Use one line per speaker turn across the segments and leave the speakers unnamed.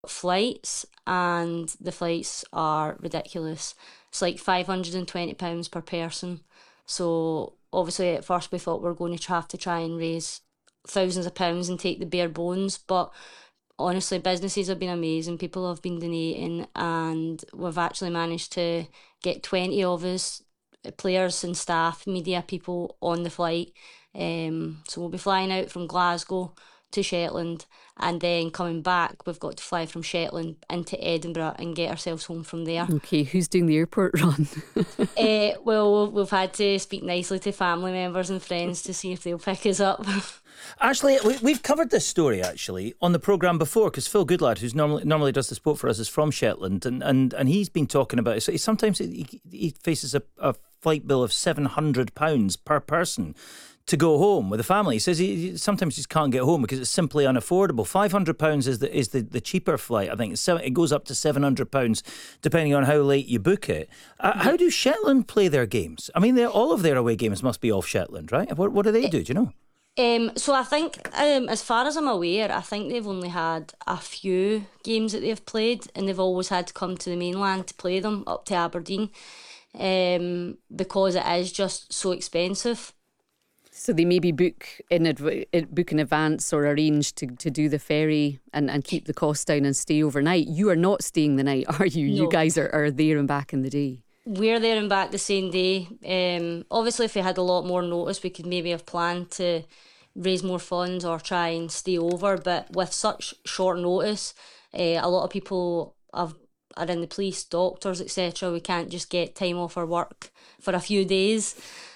flights, and the flights are ridiculous. It's like £520 per person. So obviously at first we thought we were going to have to try and raise thousands of pounds and take the bare bones, but honestly businesses have been amazing. People have been donating, and we've actually managed to get 20 of us, players and staff, media people, on the flight. So we'll be flying out from Glasgow to Shetland, and then coming back we've got to fly from Shetland into Edinburgh and get ourselves home from there.
Okay, who's doing the airport run?
Well, we've had to speak nicely to family members and friends to see if they'll pick us up.
Actually, we've covered this story actually on the programme before, because Phil Goodlad, who's normally does the sport for us, is from Shetland, and he's been talking about it. So sometimes he faces a flight bill of £700 per person to go home with a family. He says he sometimes just can't get home because it's simply unaffordable. £500 is the cheaper flight. I think it goes up to £700 depending on how late you book it. How do Shetland play their games? I mean, all of their away games must be off Shetland, right? What do they do? Do you know?
So I think, as far as I'm aware, I think they've only had a few games that they've played, and they've always had to come to the mainland to play them, up to Aberdeen, because it is just so expensive.
So they maybe book in advance or arrange to do the ferry and keep the cost down and stay overnight. You are not staying the night, are you? No. You guys are there and back in the day.
We're there and back the same day. Obviously, if we had a lot more notice, we could maybe have planned to raise more funds or try and stay over. But with such short notice, a lot of people are in the police, doctors, etc. We can't just get time off our work for a few days.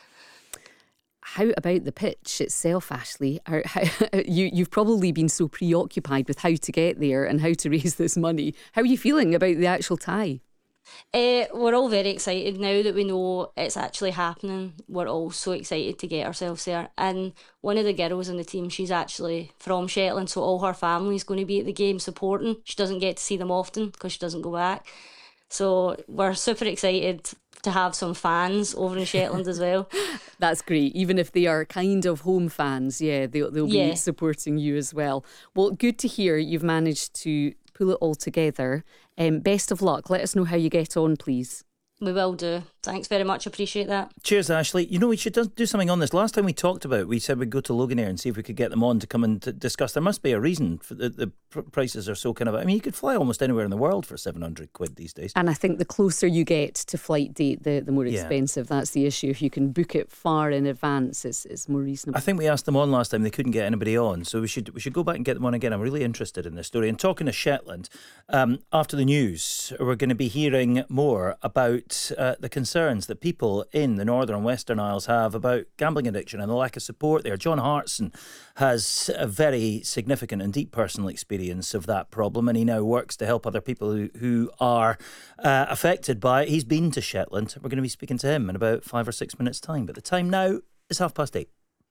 How about the pitch itself, Ashley? You've probably been so preoccupied with how to get there and how to raise this money. How are you feeling about the actual tie?
We're all very excited now that we know it's actually happening. We're all so excited to get ourselves there. And one of the girls in the team, she's actually from Shetland, so all her family's going to be at the game supporting. She doesn't get to see them often because she doesn't go back. So we're super excited to have some fans over in Shetland as well.
That's great. Even if they are kind of home fans, they'll be supporting you as well. Well, good to hear you've managed to pull it all together. Best of luck. Let us know how you get on, please.
We will do. Thanks very much. Appreciate that.
Cheers, Ashley. You know, we should do something on this. Last time we talked about it, we said we'd go to Loganair and see if we could get them on to come and to discuss. There must be a reason for the prices are so kind of... I mean, you could fly almost anywhere in the world for £700 these days.
And I think the closer you get to flight date, the more expensive. That's the issue. If you can book it far in advance, it's more reasonable.
I think we asked them on last time. They couldn't get anybody on. So we should go back and get them on again. I'm really interested in this story. And talking to Shetland, after the news, we're going to be hearing more about the concerns that people in the Northern and Western Isles have about gambling addiction and the lack of support there. John Hartson has a very significant and deep personal experience of that problem, and he now works to help other people who are affected by it. He's been to Shetland. We're going to be speaking to him in about 5 or 6 minutes' time. But the time now is 8:30.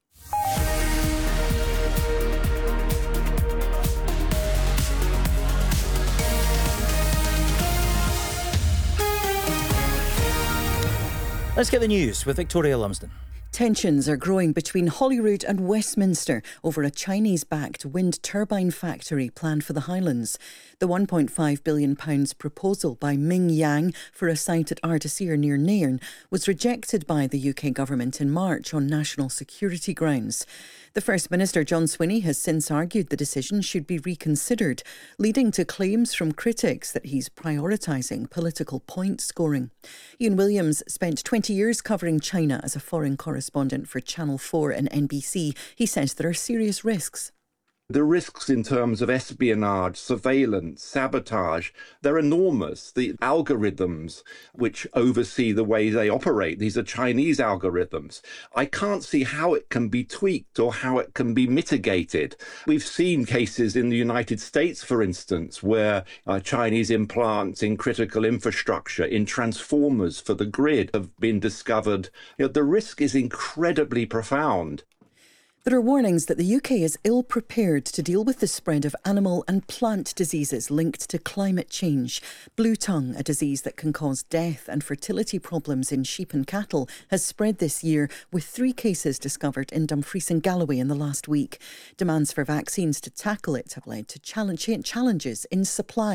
Let's get the news with Victoria Lumsden.
Tensions are growing between Holyrood and Westminster over a Chinese-backed wind turbine factory planned for the Highlands. The £1.5 billion proposal by Ming Yang for a site at Ardersier near Nairn was rejected by the UK government in March on national security grounds. The First Minister, John Swinney, has since argued the decision should be reconsidered, leading to claims from critics that he's prioritising political point scoring. Ian Williams spent 20 years covering China as a foreign correspondent for Channel 4 and NBC. He says there are serious risks.
The risks in terms of espionage, surveillance, sabotage, they're enormous. The algorithms which oversee the way they operate, these are Chinese algorithms. I can't see how it can be tweaked or how it can be mitigated. We've seen cases in the United States, for instance, where Chinese implants in critical infrastructure, in transformers for the grid, have been discovered. The risk is incredibly profound.
There are warnings that the UK is ill prepared to deal with the spread of animal and plant diseases linked to climate change. Blue tongue, a disease that can cause death and fertility problems in sheep and cattle, has spread this year, with 3 cases discovered in Dumfries and Galloway in the last week. Demands for vaccines to tackle it have led to challenges in supply.